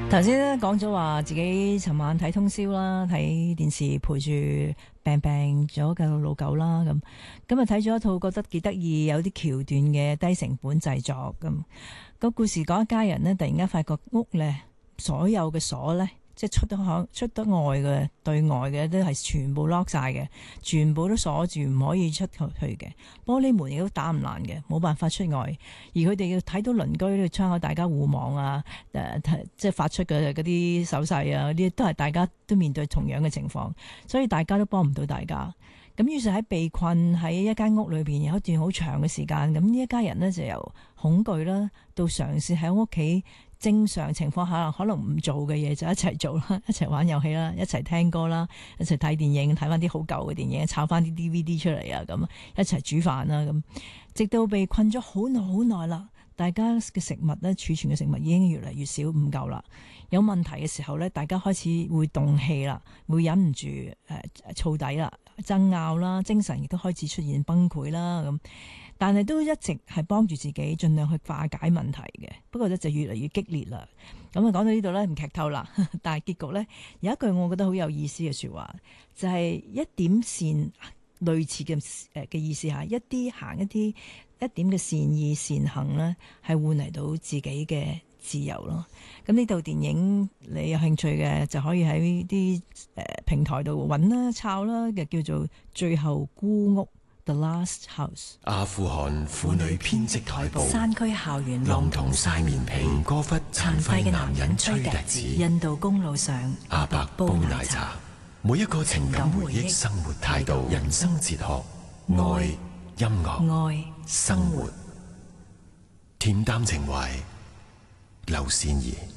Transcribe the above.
頭先咧講咗話自己尋晚睇通宵啦，睇電視陪住病咗嘅老狗啦，咁啊睇咗一套覺得幾得意，有啲橋段嘅低成本製作咁。個故事講一家人呢，突然間發覺屋呢所有嘅鎖呢，即係出得外嘅對外嘅都係全部 lock 晒嘅，全部都鎖住，唔可以出去嘅。玻璃門亦都打唔爛嘅，冇辦法出外。而佢哋要睇到鄰居呢窗口大家互望啊，即係發出嘅嗰啲手勢啊，嗰啲都係大家都面對同樣嘅情況，所以大家都幫唔到大家。咁於是喺被困喺一間屋裏邊有一段好長嘅時間，咁呢一家人呢，就由恐懼啦，到嘗試喺屋企正常情況下可能唔做嘅嘢就一齊做啦，一齊玩遊戲啦，一齊聽歌啦，一齊睇電影，睇翻啲好舊嘅電影，抄翻啲 DVD 出嚟啊，咁一齊煮飯啦，咁直到被困咗好耐好耐啦，大家嘅食物咧，儲存嘅食物已經越嚟越少，唔夠啦。有問題嘅時候咧，大家開始會動氣啦，會忍唔住燥底啦，爭拗啦，精神亦都開始出現崩潰啦咁。但係都一直係幫住自己，盡量去化解問題嘅。不過咧就越嚟越激烈啦。咁啊講到呢度咧唔劇透啦，但係結局咧有一句我覺得好有意思嘅說話，就係一點線類似嘅意思嚇，一點嘅善意善行咧，係換嚟到自己嘅自由咯。咁呢部電影你有興趣嘅就可以喺啲平台度揾啦、抄啦，嘅叫做《最後孤屋》The Last House。 阿富汗婦女編織台布， 山區校園浪童曬棉被，吳哥窟殘廢嘅男人吹笛子， 印度公路上阿伯煲奶茶。每一個情感回憶、生活態度、人生哲學、愛、音樂、 愛、 生活，恬淡情懷，劉善儀。